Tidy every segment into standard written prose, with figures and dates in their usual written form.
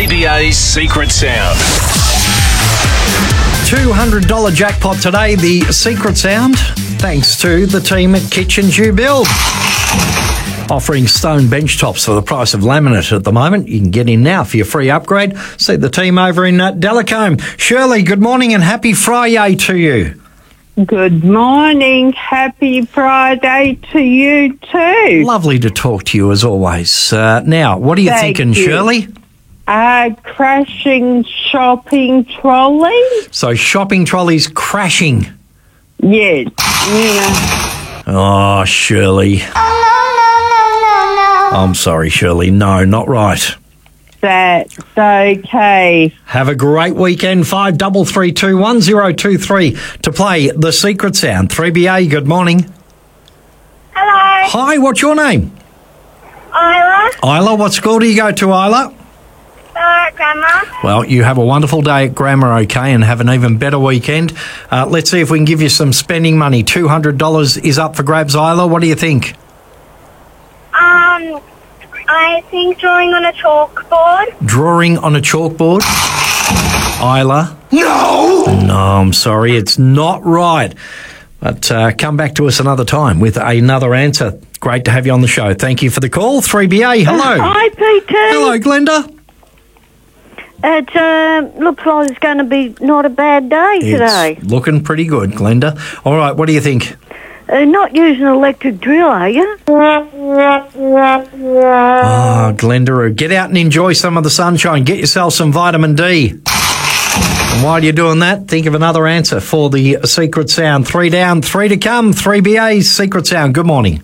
3BA's Secret Sound. $200 jackpot today, the secret sound, thanks to the team at Kitchens You Build. Offering stone bench tops for the price of laminate at the moment. You can get in now for your free upgrade. See the team over in Delacombe. Shirley, good morning and happy Friday to you. Good morning. Happy Friday to you too. Lovely to talk to you as always. Now, what are you thinking, Shirley? Crashing shopping trolley. So shopping trolleys crashing. Yes. Yeah. Oh, Shirley. I'm sorry, Shirley. No, not right. That's okay. Have a great weekend. 53321023 to play the secret sound. 3BA, good morning. Hello. Hi, what's your name? Isla. Isla, what school do you go to, Isla? Grammar. Well, you have a wonderful day at Grammar, okay, and have an even better weekend. Let's see if we can give you some spending money. $200 is up for grabs, Isla. What do you think? I think drawing on a chalkboard. Drawing on a chalkboard? Isla? No, I'm sorry. It's not right. But come back to us another time with another answer. Great to have you on the show. Thank you for the call. 3BA, hello. Hi, PT. Hello, Glenda. It looks like it's going to be not a bad day today. It's looking pretty good, Glenda. All right, what do you think? Not using an electric drill, are you? Oh, Glenda, get out and enjoy some of the sunshine. Get yourself some vitamin D. And while you're doing that, think of another answer for the secret sound. 3 down, 3 to come. 3BA's secret sound. Good morning.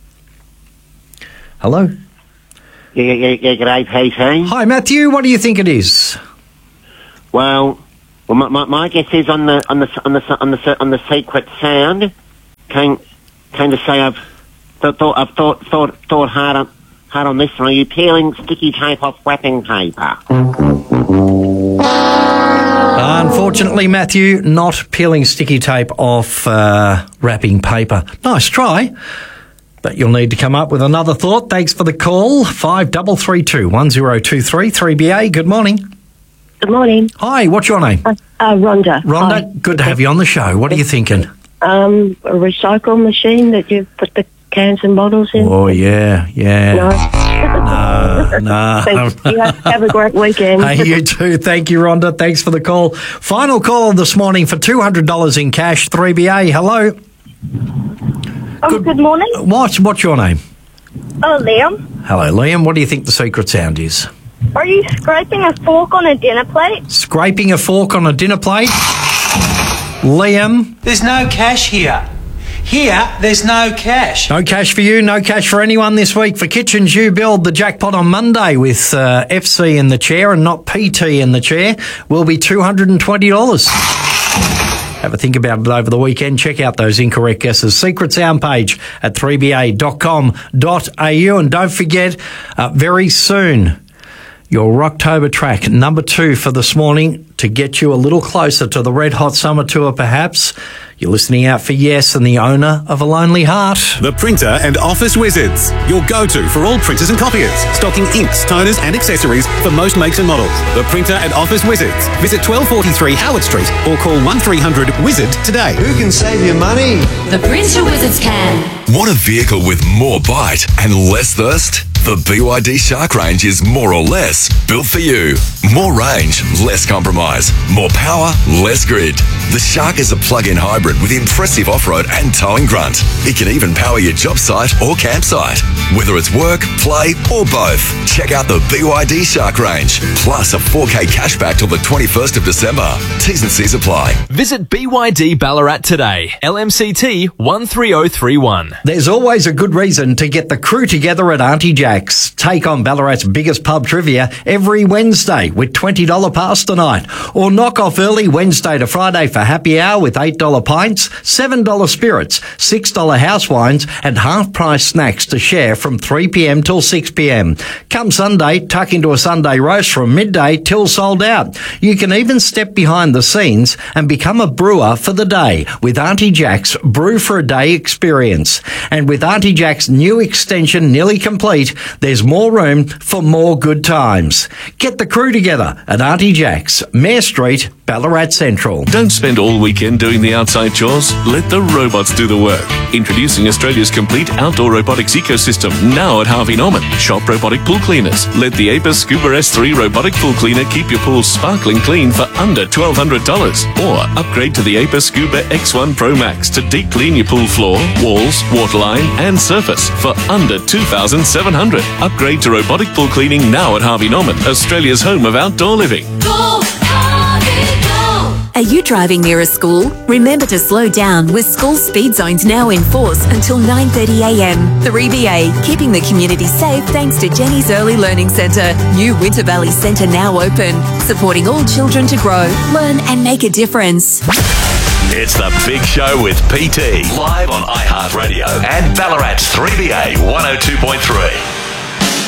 Hello. Yeah, g'day, PT. Hi, Matthew. What do you think it is? Well, my guess is on the secret sound. Kind of say I've thought hard on this one. Are you peeling sticky tape off wrapping paper? Unfortunately, Matthew, not peeling sticky tape off wrapping paper. Nice try. But you'll need to come up with another thought. Thanks for the call. 53321023. 3BA, good morning. Good morning. Hi, what's your name? Rhonda. Rhonda, good to have you on the show. What are you thinking? A recycle machine that you put the cans and bottles in. Oh, yeah. No. Thanks. You have a great weekend. Hey, you too. Thank you, Rhonda. Thanks for the call. Final call this morning for $200 in cash. 3BA, hello. Good morning. What's your name? Oh, Liam. Hello, Liam. What do you think the secret sound is? Are you scraping a fork on a dinner plate? Scraping a fork on a dinner plate? Liam? There's no cash here. Here, there's no cash. No cash for you, no cash for anyone this week. For Kitchens You Build, the jackpot on Monday with FC in the chair and not PT in the chair will be $220. Have a think about it over the weekend. Check out those incorrect guesses. Secret sound page at 3ba.com.au. And don't forget, very soon, your Rocktober track, number 2 for this morning, to get you a little closer to the Red Hot Summer Tour, perhaps. You're listening out for Yes and the owner of A Lonely Heart. The Printer and Office Wizards, your go-to for all printers and copiers, stocking inks, toners and accessories for most makes and models. The Printer and Office Wizards. Visit 1243 Howard Street or call 1300-WIZARD today. Who can save you money? The Printer Wizards can. Want a vehicle with more bite and less thirst? The BYD Shark range is more or less built for you. More range, less compromise. More power, less grid. The Shark is a plug-in hybrid with impressive off-road and towing grunt. It can even power your job site or campsite. Whether it's work, play or both, check out the BYD Shark range. Plus a 4K cashback till the 21st of December. T's and C's apply. Visit BYD Ballarat today. LMCT 13031. There's always a good reason to get the crew together at Auntie Jack's. Take on Ballarat's biggest pub trivia every Wednesday with $20 pass tonight. Or knock off early Wednesday to Friday for happy hour with $8 pints, $7 spirits, $6 house wines and half-price snacks to share from 3 p.m. till 6 p.m. Come Sunday, tuck into a Sunday roast from midday till sold out. You can even step behind the scenes and become a brewer for the day with Auntie Jack's Brew for a Day experience. And with Auntie Jack's new extension nearly complete, There's more room for more good times. Get the crew together at Auntie Jack's, Mare Street, Ballarat Central. Don't spend all weekend doing the outside chores. Let the robots do the work. Introducing Australia's complete outdoor robotics ecosystem, now at Harvey Norman. Shop robotic pool cleaners. Let the Apis Scuba S3 robotic pool cleaner keep your pool sparkling clean for under $1,200. Or upgrade to the Apis Scuba X1 Pro Max to deep clean your pool floor, walls, waterline and surface for under $2,700. Upgrade to robotic pool cleaning now at Harvey Norman, Australia's home of outdoor living. Go, Harvey, go! Are you driving near a school? Remember to slow down with school speed zones now in force until 9:30 a.m. 3BA, keeping the community safe thanks to Jenny's Early Learning Centre. New Winter Valley Centre now open, supporting all children to grow, learn and make a difference. It's The Big Show with PT, live on iHeartRadio and Ballarat's 3BA 102.3.